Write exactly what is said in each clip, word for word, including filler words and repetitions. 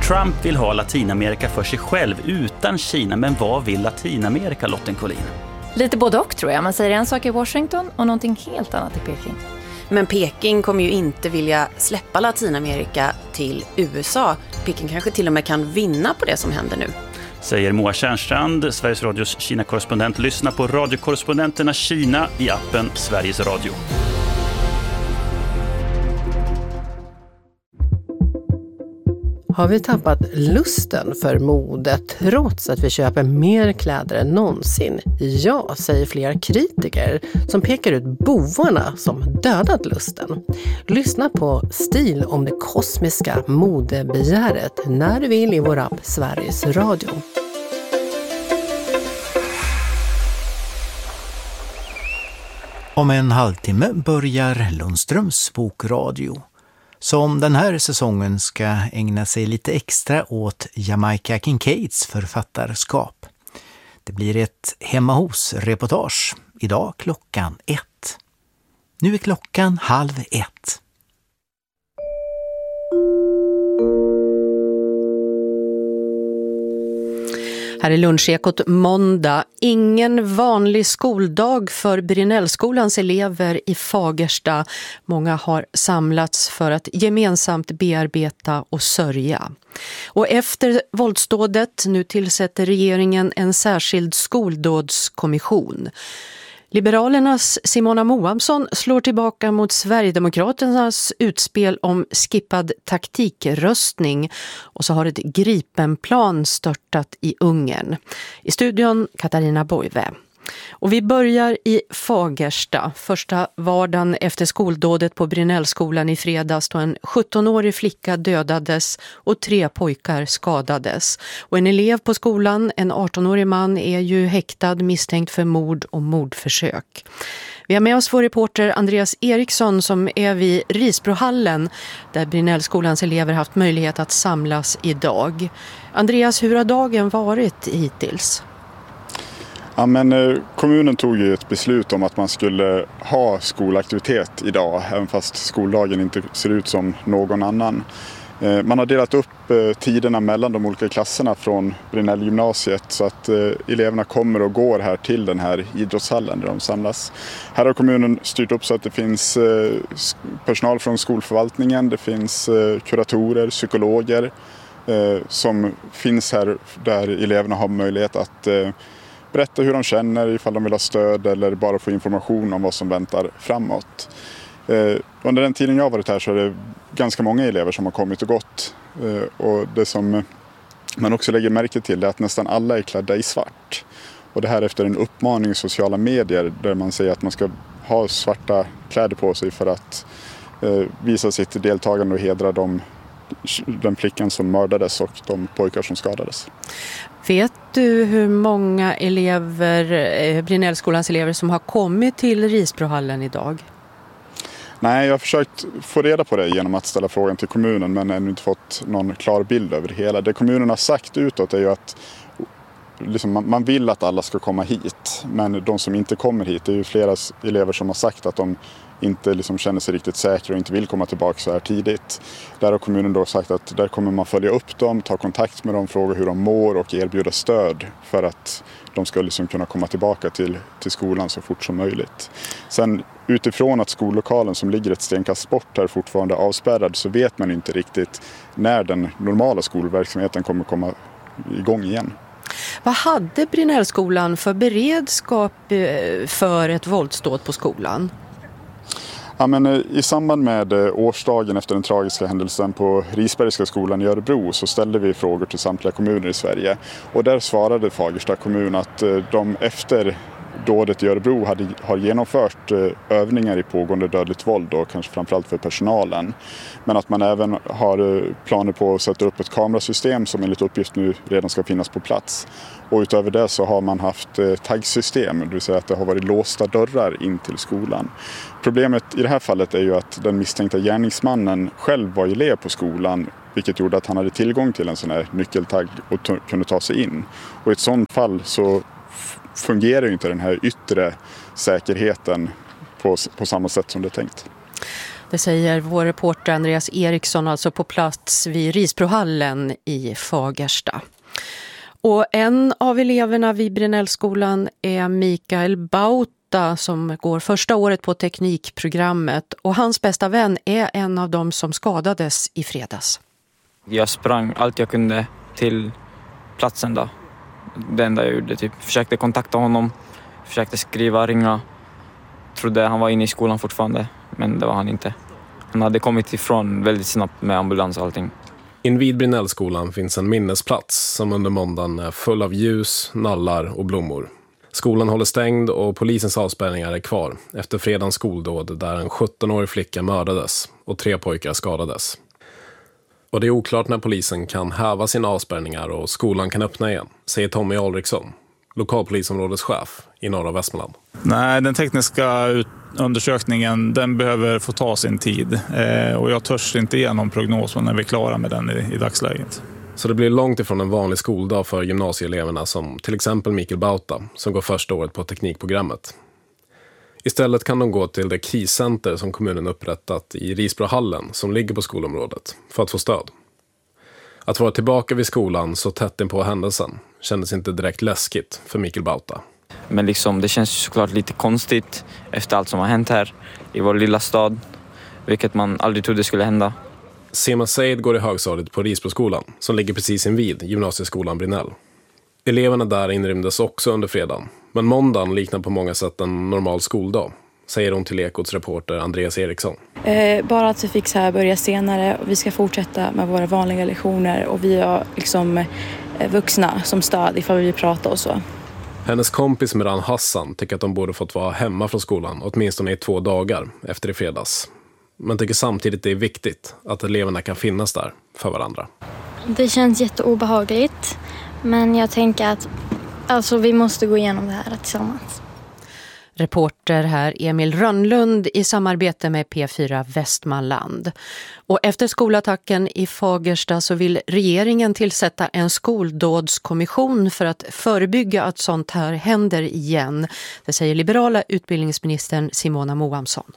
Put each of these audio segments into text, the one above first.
Trump vill ha Latinamerika för sig själv utan Kina, men vad vill Latinamerika, Lotten Collin? Lite både och tror jag. Man säger en sak i Washington och någonting helt annat i Peking. Men Peking kommer ju inte vilja släppa Latinamerika till U S A. Peking kanske till och med kan vinna på det som händer nu. Säger Moa Tjärnstrand, Sveriges Radios Kina-korrespondent. Lyssna på radiokorrespondenterna Kina i appen Sveriges Radio. Har vi tappat lusten för modet trots att vi köper mer kläder än någonsin? Ja, säger flera kritiker som pekar ut bovarna som dödat lusten. Lyssna på Stil om det kosmiska modebegäret när du vill i vår app Sveriges Radio. Om en halvtimme börjar Lundströms bokradio, som den här säsongen ska ägna sig lite extra åt Jamaica Kincaids författarskap. Det blir ett hemma hos-reportage idag klockan ett. Nu är klockan halv ett. Här är lunchekot måndag. Ingen vanlig skoldag för Brinnellskolans elever i Fagersta. Många har samlats för att gemensamt bearbeta och sörja. Och efter våldsdådet nu tillsätter regeringen en särskild skoldådskommission. Liberalernas Simona Moamsson slår tillbaka mot Sverigedemokraternas utspel om skippad taktikröstning, och så har ett Gripenplan störtat i Ungern. I studion Katarina Boive. Och vi börjar i Fagersta, första vardagen efter skoldådet på Brinnellskolan i fredags, då en sjuttonårig flicka dödades och tre pojkar skadades. Och en elev på skolan, en artonårig man, är ju häktad misstänkt för mord och mordförsök. Vi har med oss vår reporter Andreas Eriksson som är vid Risbrohallen där Brinnellskolans elever haft möjlighet att samlas idag. Andreas, hur har dagen varit hittills? Ja, men kommunen tog ju ett beslut om att man skulle ha skolaktivitet idag, även fast skoldagen inte ser ut som någon annan. Man har delat upp tiderna mellan de olika klasserna från Brinnellgymnasiet så att eleverna kommer och går här till den här idrottshallen där de samlas. Här har kommunen styrt upp så att det finns personal från skolförvaltningen, det finns kuratorer, psykologer som finns här där eleverna har möjlighet att berätta hur de känner, ifall de vill ha stöd eller bara få information om vad som väntar framåt. Eh, under den tiden jag har varit här så är det ganska många elever som har kommit och gått. Eh, och det som man också lägger märke till är att nästan alla är klädda i svart. Och det här efter en uppmaning i sociala medier där man säger att man ska ha svarta kläder på sig för att eh, visa sitt deltagande och hedra de, den flickan som mördades och de pojkar som skadades. Vet du hur många elever, Brinnellskolans elever, som har kommit till Risbrohallen idag? Nej, jag har försökt få reda på det genom att ställa frågan till kommunen men ännu inte fått någon klar bild över det hela. Det kommunen har sagt utåt är ju att liksom, man, man vill att alla ska komma hit, men de som inte kommer hit, det är ju flera elever som har sagt att de inte liksom känner sig riktigt säkra och inte vill komma tillbaka så här tidigt. Där har kommunen då sagt att där kommer man följa upp dem, ta kontakt med dem, fråga hur de mår och erbjuda stöd för att de ska liksom kunna komma tillbaka till, till skolan så fort som möjligt. Sen utifrån att skollokalen som ligger ett stenkast bort här fortfarande är avspärrad så vet man inte riktigt när den normala skolverksamheten kommer komma igång igen. Vad hade Brinnellskolan för beredskap för ett våldsdåd på skolan? Ja, men i samband med årsdagen efter den tragiska händelsen på Risbergska skolan i Örebro så ställde vi frågor till samtliga kommuner i Sverige. Och där svarade Fagersta kommun att de efter dådet i Örebro hade, har genomfört övningar i pågående dödligt våld och kanske framförallt för personalen. Men att man även har planer på att sätta upp ett kamerasystem som enligt uppgift nu redan ska finnas på plats. Och utöver det så har man haft taggsystem, det vill säga att det har varit låsta dörrar in till skolan. Problemet i det här fallet är ju att den misstänkta gärningsmannen själv var elev på skolan, vilket gjorde att han hade tillgång till en sån här nyckeltagg och t- kunde ta sig in. Och i ett sådant fall så f- fungerar ju inte den här yttre säkerheten på, på samma sätt som det är tänkt. Det säger vår reporter Andreas Eriksson, alltså på plats vid Risbrohallen i Fagersta. Och en av eleverna vid Brinellskolan är Mikael Bauta som går första året på teknikprogrammet. Och hans bästa vän är en av dem som skadades i fredags. Jag sprang allt jag kunde till platsen då. Det enda jag gjorde, typ försökte kontakta honom, försökte skriva, ringa. Trodde han var inne i skolan fortfarande, men det var han inte. Han hade kommit ifrån väldigt snabbt med ambulans och allting. Invid Brinellskolan finns en minnesplats som under måndagen är full av ljus, nallar och blommor. Skolan håller stängd och polisens avspärrningar är kvar efter fredagens skoldåd där en sjuttonårig flicka mördades och tre pojkar skadades. Och det är oklart när polisen kan häva sina avspärrningar och skolan kan öppna igen, säger Tommy Alriksson, lokalpolisområdeschef i norra Västmanland. Nej, den tekniska ut- undersökningen den behöver få ta sin tid eh, och jag törs inte ge någon prognos när vi är klara med den i, i dagsläget. Så det blir långt ifrån en vanlig skoldag för gymnasieeleverna som till exempel Mikael Bauta som går första året på teknikprogrammet. Istället kan de gå till det kriscenter som kommunen upprättat i Risbrohallen som ligger på skolområdet för att få stöd. Att vara tillbaka vid skolan så tätt in på händelsen kändes inte direkt läskigt för Mikael Bauta. Men liksom, det känns såklart lite konstigt efter allt som har hänt här i vår lilla stad, vilket man aldrig trodde skulle hända. Sema Said går i högstadiet på Risbroskolan som ligger precis invid gymnasieskolan Brinell. Eleverna där inrymdes också under fredagen, men måndagen liknar på många sätt en normal skoldag, säger hon till Ekots reporter Andreas Eriksson. Eh, bara att vi fick så här börja senare och vi ska fortsätta med våra vanliga lektioner och vi har liksom eh, vuxna som stöd ifall vi vill prata och så. Hennes kompis Miran Hassan tycker att de borde fått vara hemma från skolan åtminstone i två dagar efter i fredags. Men tycker samtidigt det är viktigt att eleverna kan finnas där för varandra. Det känns jätteobehagligt, men jag tänker att alltså, vi måste gå igenom det här tillsammans. Reporter här Emil Rönnlund i samarbete med P fyra Västmanland. Och efter skolattacken i Fagersta så vill regeringen tillsätta en skoldådskommission för att förebygga att sånt här händer igen. Det säger liberala utbildningsministern Simona Moamsson.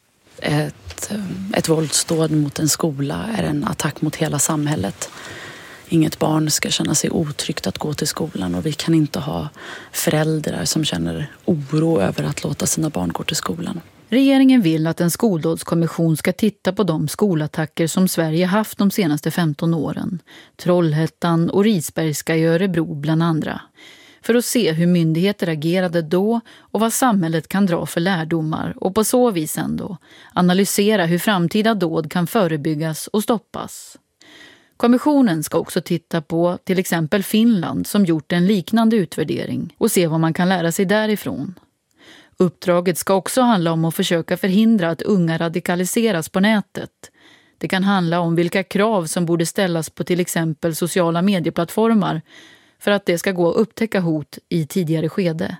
Ett, ett våldsdåd mot en skola är en attack mot hela samhället. Inget barn ska känna sig otryggt att gå till skolan och vi kan inte ha föräldrar som känner oro över att låta sina barn gå till skolan. Regeringen vill att en skoldådskommission ska titta på de skolattacker som Sverige haft de senaste femton åren. Trollhättan och Risbergska i Örebro bland andra. För att se hur myndigheter agerade då och vad samhället kan dra för lärdomar och på så vis ändå analysera hur framtida dåd kan förebyggas och stoppas. Kommissionen ska också titta på till exempel Finland som gjort en liknande utvärdering och se vad man kan lära sig därifrån. Uppdraget ska också handla om att försöka förhindra att unga radikaliseras på nätet. Det kan handla om vilka krav som borde ställas på till exempel sociala medieplattformar för att det ska gå att upptäcka hot i tidigare skede.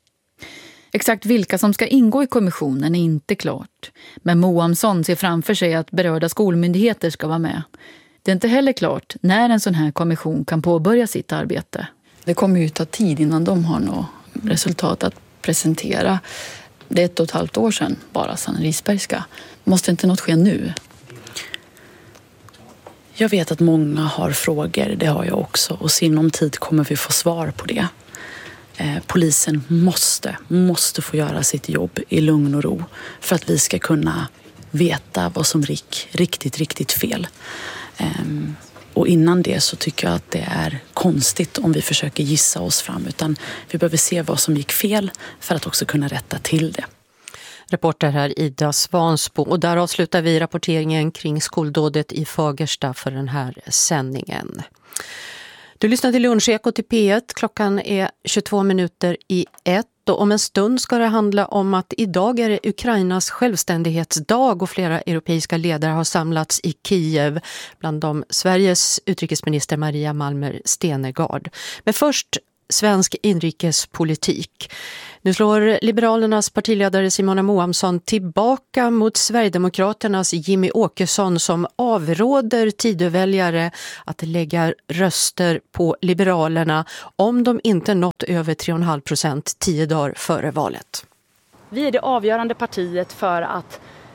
Exakt vilka som ska ingå i kommissionen är inte klart, men Moamsson ser framför sig att berörda skolmyndigheter ska vara med. Det är inte heller klart när en sån här kommission kan påbörja sitt arbete. Det kommer ju ta tid innan de har något resultat att presentera. Det är ett och ett halvt år sedan bara sedan Risbergska. Måste inte något ske nu? Jag vet att många har frågor, det har jag också. Och sinom tid kommer vi få svar på det. Eh, polisen måste, måste få göra sitt jobb i lugn och ro. För att vi ska kunna veta vad som gick riktigt, riktigt fel. Um, och innan det så tycker jag att det är konstigt om vi försöker gissa oss fram, utan vi behöver se vad som gick fel för att också kunna rätta till det. Reporter här Ida Svansbo, och där avslutar vi rapporteringen kring skoldådet i Fagersta för den här sändningen. Du lyssnar till Lunchekot i P ett, klockan är tjugotvå minuter i ett. Och om en stund ska det handla om att idag är det Ukrainas självständighetsdag och flera europeiska ledare har samlats i Kiev, bland dem Sveriges utrikesminister Maria Malmer Stenergard. Men först svensk inrikespolitik. Nu slår Liberalernas partiledare Simona Moamsson tillbaka mot Sverigedemokraternas Jimmy Åkesson som avråder Tidöväljare att lägga röster på Liberalerna om de inte nått över tre komma fem procent tio dagar före valet. Vi är det avgörande partiet för att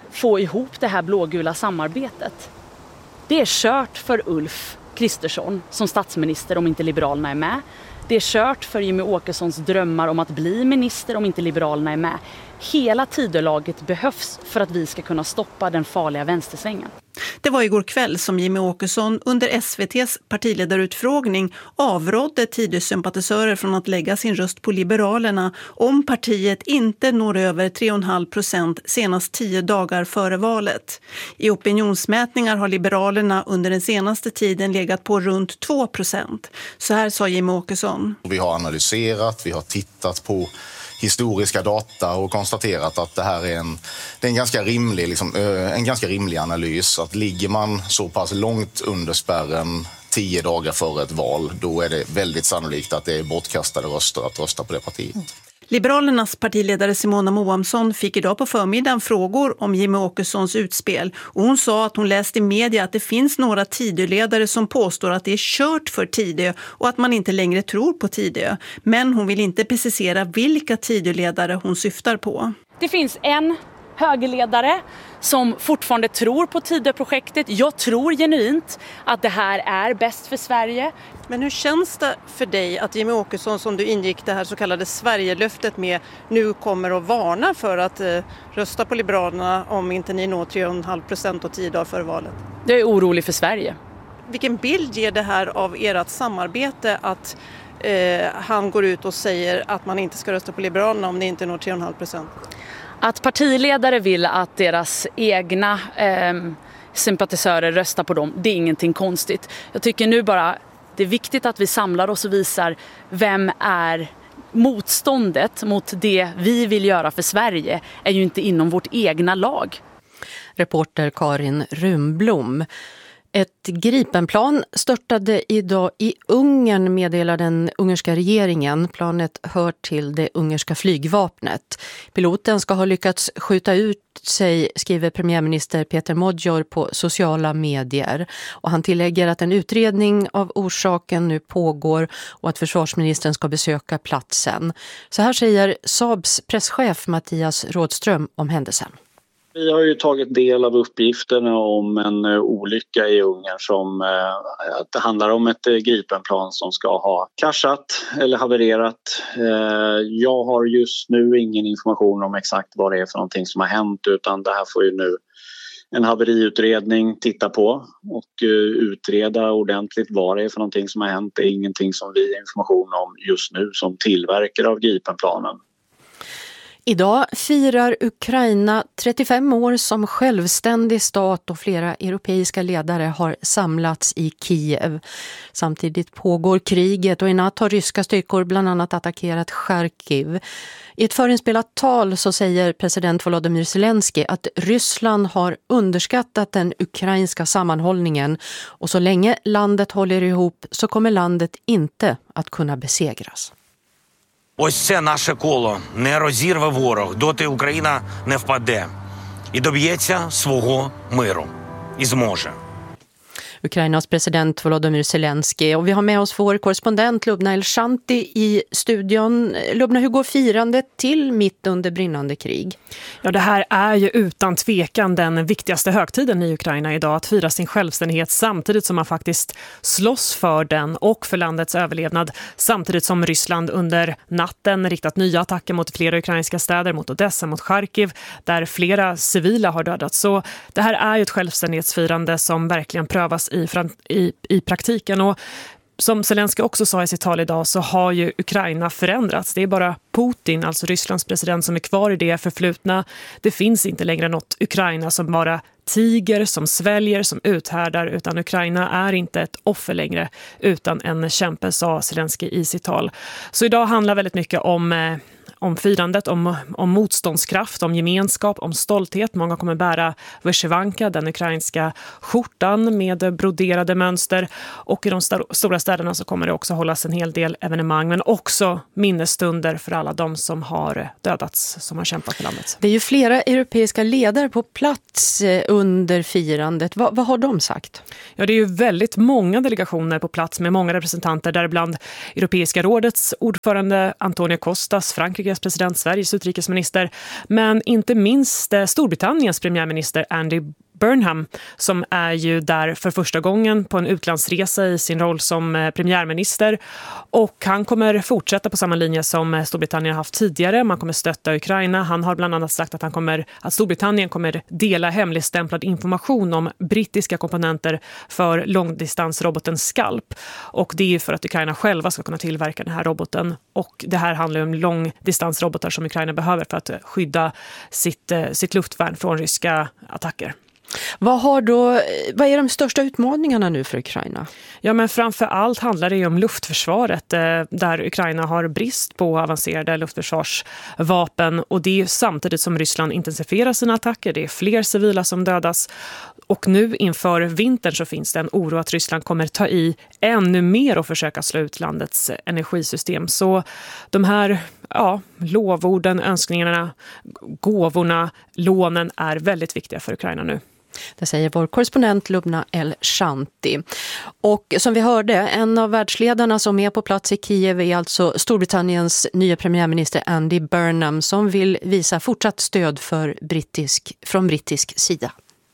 få ihop det här blågula samarbetet. Det är kört för Ulf Kristersson som statsminister om inte Liberalerna är med. Det är kört för Jimmie Åkessons drömmar om att bli minister om inte Liberalerna är med. Hela Tidölaget behövs för att vi ska kunna stoppa den farliga vänstersvängen. Det var igår kväll som Jimmie Åkesson under S V T:s partiledarutfrågning avrådde Tidösympatisörer från att lägga sin röst på Liberalerna om partiet inte når över tre komma fem procent senast tio dagar före valet. I opinionsmätningar har Liberalerna under den senaste tiden legat på runt två procent. Så här sa Jimmie Åkesson. Vi har analyserat, vi har tittat på historiska data och konstaterat att det här är en, det är en, ganska rimlig, liksom, en ganska rimlig analys. Att ligger man så pass långt under spärren tio dagar före ett val, då är det väldigt sannolikt att det är bortkastade röster att rösta på det partiet. Liberalernas partiledare Simona Moamsson fick idag på förmiddagen frågor om Jimmie Åkessons utspel. Och hon sa att hon läste i media att det finns några Tidöledare som påstår att det är kört för Tidö och att man inte längre tror på Tidö. Men hon vill inte precisera vilka Tidöledare hon syftar på. Det finns en högerledare som fortfarande tror på Tidöprojektet. Jag tror genuint att det här är bäst för Sverige. Men hur känns det för dig att Jimmie Åkesson, som du ingick det här så kallade Sverigelöftet med, nu kommer att varna för att eh, rösta på Liberalerna om inte ni når tre komma fem procent och tio dagar före valet? Jag är orolig för Sverige. Vilken bild ger det här av ert samarbete att eh, han går ut och säger att man inte ska rösta på Liberalerna om ni inte når tre komma fem procent? Att partiledare vill att deras egna eh, sympatisörer röstar på dem, det är ingenting konstigt. Jag tycker nu bara det är viktigt att vi samlar oss och visar vem är motståndet mot det vi vill göra för Sverige är ju inte inom vårt egna lag. Reporter Karin Rumblom. Ett Gripenplan störtade idag i Ungern, meddelar den ungerska regeringen. Planet hör till det ungerska flygvapnet. Piloten ska ha lyckats skjuta ut sig, skriver premiärminister Peter Modjor på sociala medier. Och han tillägger att en utredning av orsaken nu pågår och att försvarsministern ska besöka platsen. Så här säger Saabs presschef Mattias Rådström om händelsen. Vi har ju tagit del av uppgifterna om en uh, olycka i Ungern som uh, att det handlar om ett uh, Gripenplan som ska ha kraschat eller havererat. Uh, jag har just nu ingen information om exakt vad det är för någonting som har hänt, utan det här får ju nu en haveriutredning titta på och uh, utreda ordentligt vad det är för någonting som har hänt. Det är ingenting som vi har information om just nu som tillverkare av Gripenplanen. Idag firar Ukraina trettiofem år som självständig stat och flera europeiska ledare har samlats i Kiev. Samtidigt pågår kriget och i natt har ryska styrkor bland annat attackerat Charkiv. I ett förinspelat tal så säger president Volodymyr Zelensky att Ryssland har underskattat den ukrainska sammanhållningen och så länge landet håller ihop så kommer landet inte att kunna besegras. Ось це наше коло не розірве ворог, доти Україна не впаде і доб'ється свого миру. І зможе. Ukrainas president Volodymyr Zelensky, och vi har med oss vår korrespondent Lubna Elshanti i studion. Lubna, hur går firandet till mitt under brinnande krig? Ja, det här är ju utan tvekan den viktigaste högtiden i Ukraina idag, att fira sin självständighet samtidigt som man faktiskt slåss för den och för landets överlevnad, samtidigt som Ryssland under natten riktat nya attacker mot flera ukrainska städer, mot Odessa, mot Charkiv, där flera civila har dödats. Så det här är ju ett självständighetsfirande som verkligen prövas I, i, i praktiken, och som Zelensky också sa i sitt tal idag så har ju Ukraina förändrats. Det är bara Putin, alltså Rysslands president, som är kvar i det förflutna. Det finns inte längre något Ukraina som bara tiger, som sväljer, som uthärdar, utan Ukraina är inte ett offer längre utan en kämpe, sa Zelensky i sitt tal. Så idag handlar väldigt mycket om eh, om firandet, om, om motståndskraft, om gemenskap, om stolthet. Många kommer bära vyshyvanka, den ukrainska skjortan med broderade mönster. Och i de st- stora städerna så kommer det också hållas en hel del evenemang, men också minnesstunder för alla de som har dödats, som har kämpat för landet. Det är ju flera europeiska ledare på plats under firandet. Va, vad har de sagt? Ja, det är ju väldigt många delegationer på plats med många representanter, däribland Europeiska rådets ordförande Antonio Costas, Frankrike Norges president, Sveriges utrikesminister, men inte minst Storbritanniens premiärminister Andy Burnham, som är ju där för första gången på en utlandsresa i sin roll som premiärminister, och han kommer fortsätta på samma linje som Storbritannien har haft tidigare. Man kommer stötta Ukraina. Han har bland annat sagt att, han kommer, att Storbritannien kommer dela hemligstämplad information om brittiska komponenter för långdistansroboten Scalp, och det är för att Ukraina själva ska kunna tillverka den här roboten, och det här handlar om långdistansrobotar som Ukraina behöver för att skydda sitt, sitt luftvärn från ryska attacker. Vad, har då, vad är de största utmaningarna nu för Ukraina? Ja, men framför allt handlar det om luftförsvaret, där Ukraina har brist på avancerade luftförsvarsvapen, och det är samtidigt som Ryssland intensifierar sina attacker. Det är fler civila som dödas, och nu inför vintern så finns det en oro att Ryssland kommer ta i ännu mer och försöka slå ut landets energisystem. Så de här ja, lovorden, önskningarna, gåvorna, lånen är väldigt viktiga för Ukraina nu. Det säger vår korrespondent Lubna El-Shanti. Och som vi hörde, en av världsledarna som är på plats i Kiev är alltså Storbritanniens nya premiärminister Andy Burnham, som vill visa fortsatt stöd för brittisk, från brittisk sida.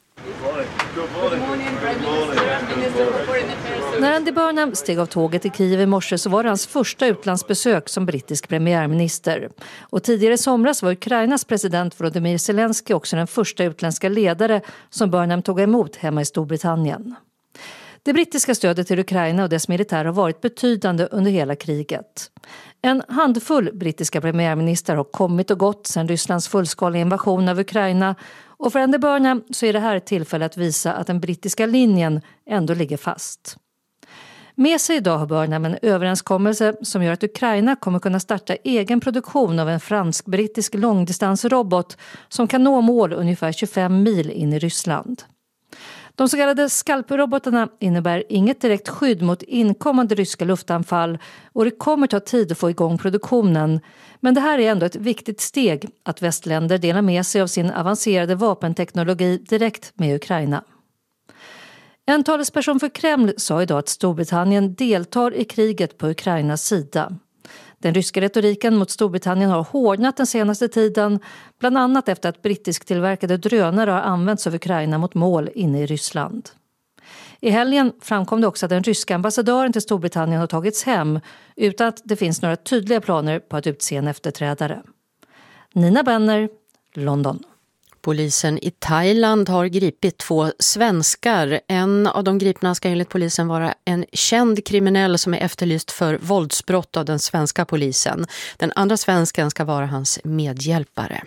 När Andy Burnham steg av tåget i Kiev i morse så var det hans första utlandsbesök som brittisk premiärminister. Och tidigare i somras var Ukrainas president Volodymyr Zelensky också den första utländska ledare som Burnham tog emot hemma i Storbritannien. Det brittiska stödet till Ukraina och dess militär har varit betydande under hela kriget. En handfull brittiska premiärminister har kommit och gått sedan Rysslands fullskaliga invasion av Ukraina, och för Andy Burnham så är det här ett tillfälle att visa att den brittiska linjen ändå ligger fast. Med sig idag har Burnham en överenskommelse som gör att Ukraina kommer kunna starta egen produktion av en fransk-brittisk långdistansrobot som kan nå mål ungefär tjugofem mil in i Ryssland. De så kallade Scalp-robotarna innebär inget direkt skydd mot inkommande ryska luftanfall, och det kommer ta tid att få igång produktionen. Men det här är ändå ett viktigt steg att västländer delar med sig av sin avancerade vapenteknologi direkt med Ukraina. En talesperson för Kreml sa idag att Storbritannien deltar i kriget på Ukrainas sida. Den ryska retoriken mot Storbritannien har hårdnat den senaste tiden, bland annat efter att brittisktillverkade drönare har använts av Ukraina mot mål inne i Ryssland. I helgen framkom det också att den ryska ambassadören till Storbritannien har tagits hem utan att det finns några tydliga planer på att utse en efterträdare. Nina Benner, London. Polisen i Thailand har gripit två svenskar. En av de gripna ska enligt polisen vara en känd kriminell som är efterlyst för våldsbrott av den svenska polisen. Den andra svensken ska vara hans medhjälpare.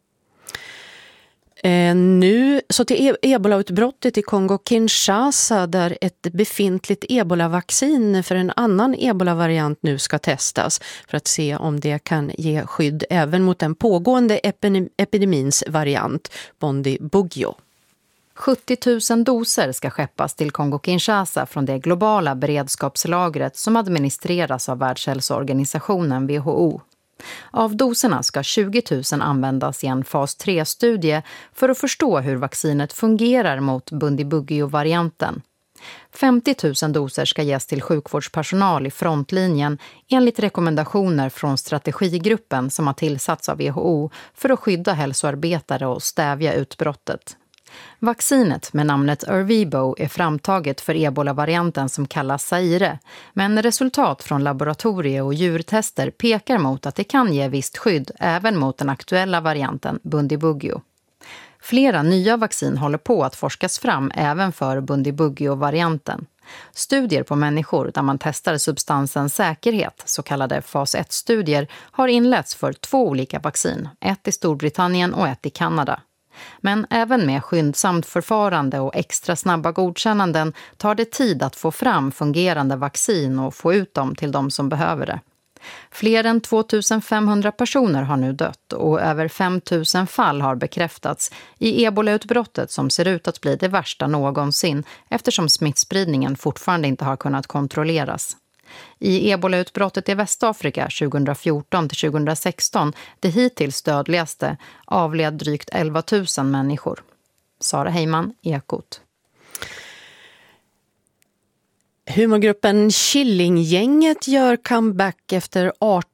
Eh, nu så till ebolautbrottet i Kongo-Kinshasa, där ett befintligt ebolavaccin för en annan ebolavariant nu ska testas för att se om det kan ge skydd även mot den pågående epidemins variant, Bundibugyo. sjuttio tusen doser ska skeppas till Kongo-Kinshasa från det globala beredskapslagret som administreras av Världshälsoorganisationen W H O. Av doserna ska tjugo tusen användas i en fas tre-studie för att förstå hur vaccinet fungerar mot Bundibugyo-varianten. femtio tusen doser ska ges till sjukvårdspersonal i frontlinjen enligt rekommendationer från strategigruppen som har tillsatts av W H O för att skydda hälsoarbetare och stävja utbrottet. Vaccinet med namnet Ervebo är framtaget för ebola-varianten som kallas Zaire, men resultat från laboratorie- och djurtester pekar mot att det kan ge visst skydd även mot den aktuella varianten Bundibugyo. Flera nya vaccin håller på att forskas fram även för Bundibugyo-varianten. Studier på människor där man testar substansens säkerhet, så kallade fas ett-studier, har inletts för två olika vaccin, ett i Storbritannien och ett i Kanada. Men även med skyndsamt förfarande och extra snabba godkännanden tar det tid att få fram fungerande vaccin och få ut dem till de som behöver det. Fler än två tusen femhundra personer har nu dött och över fem tusen fall har bekräftats i ebolautbrottet som ser ut att bli det värsta någonsin eftersom smittspridningen fortfarande inte har kunnat kontrolleras. I ebolautbrottet i Västafrika tjugohundrafjorton till tjugohundrasexton, det hittills dödligaste, avled drygt elva tusen människor. Sara Heiman, Ekot. Humorgruppen Killinggänget gör comeback efter arton